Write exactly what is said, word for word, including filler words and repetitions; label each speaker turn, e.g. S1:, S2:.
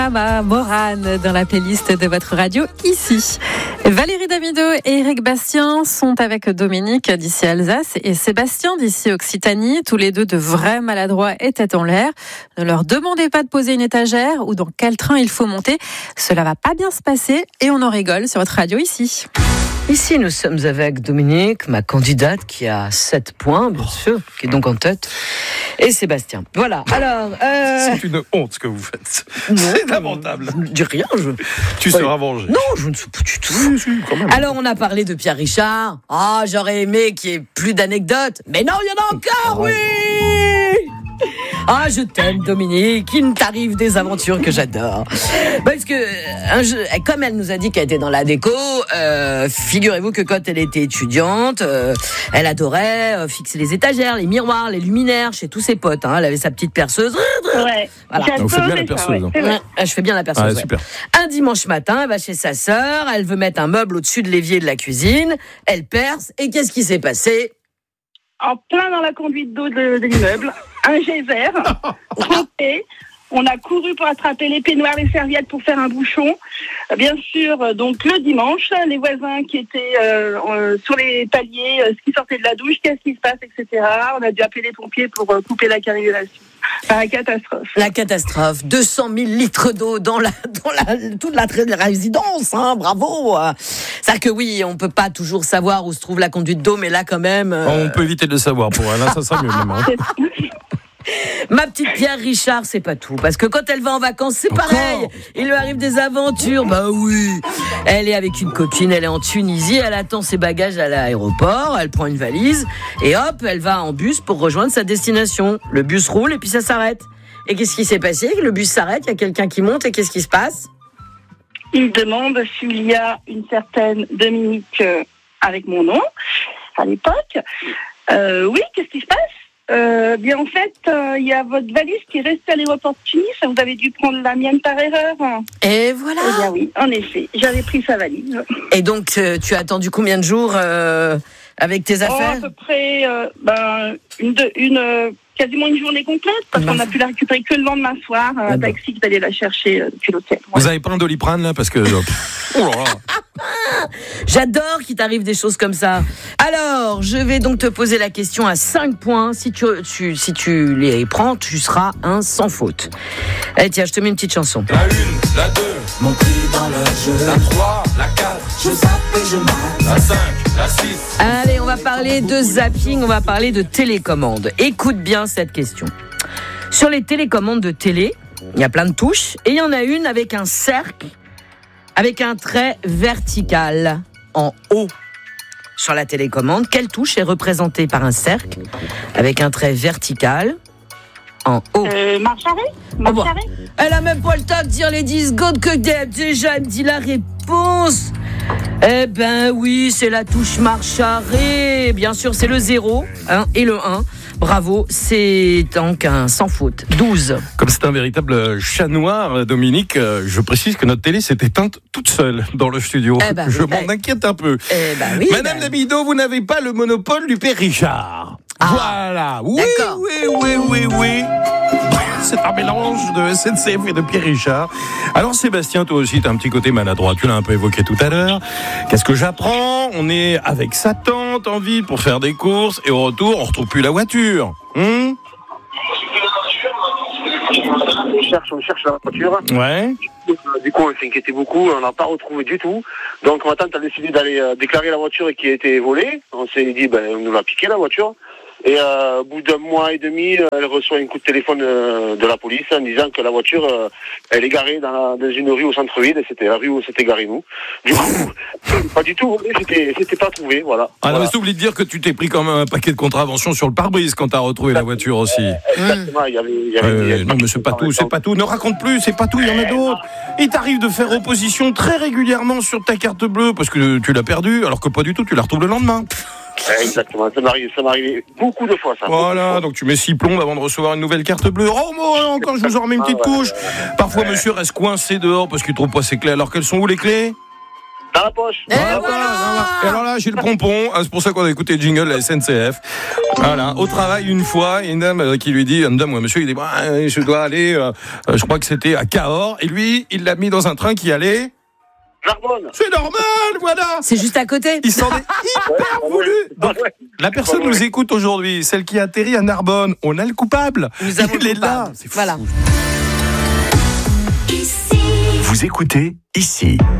S1: Ma Morane dans la playlist de votre radio ici. Valérie Damido et Eric Bastien sont avec Dominique d'ici Alsace et Sébastien d'ici Occitanie, tous les deux de vrais maladroits et tête en l'air. Ne leur demandez pas de poser une étagère ou dans quel train il faut monter. Cela va pas bien se passer et on en rigole sur votre radio ici.
S2: Ici, nous sommes avec Dominique, ma candidate qui a sept points, bien sûr, qui est donc en tête, et Sébastien. Voilà, alors... Euh...
S3: C'est une honte ce que vous faites.
S2: Non,
S3: c'est lamentable.
S2: Je ne dis rien, je...
S3: Tu
S2: ouais.
S3: seras vengé.
S2: Non, je ne suis pas du tout.
S3: Oui, si, quand même.
S2: Alors, on a parlé de Pierre Richard. Ah, j'aurais aimé qu'il y ait plus d'anecdotes. Mais non, il y en a encore, oui. Ah, je t'aime, Dominique. Il t'arrive des aventures que j'adore. Parce que, un jeu, comme elle nous a dit qu'elle était dans la déco, euh, figurez-vous que quand elle était étudiante, euh, elle adorait euh, fixer les étagères, les miroirs, les luminaires chez tous ses potes. Hein. Elle avait sa petite perceuse.
S4: Ouais.
S2: Voilà.
S3: Vous faites bien la perceuse.
S4: Ça, ouais.
S2: Ouais, je fais bien la perceuse.
S3: Ah,
S2: ouais.
S3: super.
S2: Un dimanche matin, elle va chez sa sœur. Elle veut mettre un meuble au-dessus de l'évier de la cuisine. Elle perce. Et qu'est-ce qui s'est passé ?
S4: En plein dans la conduite d'eau de, de l'immeuble, un geyser, trempé. On a couru pour attraper les peignoirs, les serviettes pour faire un bouchon. Bien sûr, donc le dimanche, les voisins qui étaient euh, euh, sur les paliers, euh, qui sortaient de la douche, qu'est-ce qui se passe, et cetera. On a dû appeler les pompiers pour euh, couper la canalisation. Enfin, la catastrophe.
S2: La catastrophe. deux cent mille litres d'eau dans la, dans la, toute la, la résidence, hein, bravo. C'est-à-dire que oui, on peut pas toujours savoir où se trouve la conduite d'eau, mais là quand même... Euh...
S3: On peut éviter de le savoir pour elle, hein, ça sera mieux même. Hein.
S2: Ma petite Pierre Richard, c'est pas tout. Parce que quand elle va en vacances, c'est
S3: Encore
S2: pareil. Il lui arrive des aventures. Bah oui. Elle est avec une copine, elle est en Tunisie. Elle attend ses bagages à l'aéroport. Elle prend une valise. Et hop, elle va en bus pour rejoindre sa destination. Le bus roule et puis ça s'arrête. Et qu'est-ce qui s'est passé ? Le bus s'arrête, il y a quelqu'un qui monte et qu'est-ce qui se passe ?
S4: Il demande s'il y a une certaine Dominique euh, avec mon nom à l'époque. Euh, oui, qu'est-ce qui se passe ? Euh, bien en fait, il euh, y a votre valise qui est restée à l'aéroport de Tunis. Vous avez dû prendre la mienne par erreur.
S2: Et voilà.
S4: Eh bien oui, en effet, j'avais pris sa valise.
S2: Et donc, euh, tu as attendu combien de jours euh, avec tes affaires ?
S4: Oh, à peu près euh, ben, une, de, une euh, quasiment une journée complète, parce
S2: ben.
S4: qu'on a pu la récupérer que le lendemain soir. Un
S2: ben.
S4: taxi qui allait la chercher euh, depuis l'hôtel.
S3: Vous
S4: Ouais.
S3: avez pas un Doliprane là parce que. Oh là là.
S2: J'adore qu'il t'arrive des choses comme ça. Alors, je vais donc te poser la question à cinq points. Si tu, tu, si tu les prends, tu seras un sans faute. Allez, tiens, je te mets une petite chanson.
S5: La une, la deux, mon prix dans le jeu. La trois, la quatre, je zappe et je mate. La cinq, la six.
S2: Allez, on va parler de zapping, on va parler de télécommande. Écoute bien cette question. Sur les télécommandes de télé, il y a plein de touches, et il y en a une avec un cercle, avec un trait vertical en haut. Sur la télécommande, quelle touche est représentée par un cercle avec un trait vertical en haut?
S4: Euh, marche arrêt Marche
S2: Oh, bah.
S4: arrêt
S2: Elle a même pas le temps de dire les dix secondes que déjà elle me dit la réponse. Eh ben oui, c'est la touche marche arrêt. Bien sûr, c'est le zéro hein, et le un. Bravo, c'est donc un sans faute. douze.
S3: Comme c'est un véritable chat noir, Dominique, je précise que notre télé s'est éteinte toute seule dans le studio.
S2: Eh ben,
S3: je
S2: oui,
S3: m'en
S2: ben.
S3: inquiète un peu.
S2: Eh ben oui.
S3: Madame
S2: ben.
S3: Damido, vous n'avez pas le monopole du Père Richard.
S2: Ah,
S3: voilà. Oui,
S2: d'accord.
S3: oui, oui, oui, oui. C'est un mélange de S N C F et de Pierre Richard. Alors Sébastien, toi aussi, tu as un petit côté maladroit. Tu l'as un peu évoqué tout à l'heure. Qu'est-ce que j'apprends ? On est avec sa tante en ville pour faire des courses et au retour, on retrouve plus la voiture. Hum
S6: On cherche, on cherche la voiture.
S3: ouais.
S6: Du coup, on s'inquiétait beaucoup, on n'a pas retrouvé du tout. Donc ma tante a décidé d'aller euh, déclarer la voiture qui a été volée. On s'est dit, ben, on nous l'a piqué la voiture. Et euh, au bout d'un mois et demi, elle reçoit un coup de téléphone euh, de la police en disant que la voiture, euh, elle est garée dans, la, dans une rue au centre-ville, et c'était la rue où s'était garé nous. Du coup, pas du tout, c'était, c'était pas trouvé, voilà.
S3: Ah non,
S6: voilà.
S3: mais t'oublies de dire que tu t'es pris quand même un paquet de contraventions sur le pare-brise quand t'as retrouvé la voiture aussi.
S6: Exactement, il y avait... Il y avait
S3: Euh,
S6: il y avait
S3: non mais c'est pas tout, c'est pas tout. Ne raconte plus, c'est pas tout, il y en a d'autres. Il t'arrive de faire opposition très régulièrement sur ta carte bleue parce que tu l'as perdue, alors que pas du tout, tu la retrouves le lendemain.
S6: Exactement, ça m'arrive, ça m'arrive beaucoup de fois ça.
S3: Voilà, donc tu mets six plombs avant de recevoir une nouvelle carte bleue. Oh moi, encore je vous en remets une petite couche. Parfois monsieur reste coincé dehors parce qu'il trouve pas ses clés. Alors qu'elles sont où les clés ?
S6: Dans la poche.
S2: Et
S3: Voilà,
S2: voilà.
S3: voilà. Et alors là, j'ai le pompon. Ah, c'est pour ça qu'on a écouté le jingle de la S N C F. Voilà. Au travail, une fois, il y a une dame euh, qui lui dit, une dame ou un monsieur, il dit, bah, je dois aller, euh, euh, je crois que c'était à Cahors. Et lui, il l'a mis dans un train qui allait.
S6: Narbonne.
S3: C'est normal, voilà.
S2: C'est juste à côté.
S3: Il s'en est hyper voulu. Donc, la personne nous écoute aujourd'hui, celle qui atterrit à Narbonne. On a le coupable.
S2: Nous avons
S3: il
S2: le
S3: est
S2: coupable.
S3: là. C'est fou.
S2: Voilà.
S7: Vous écoutez ici.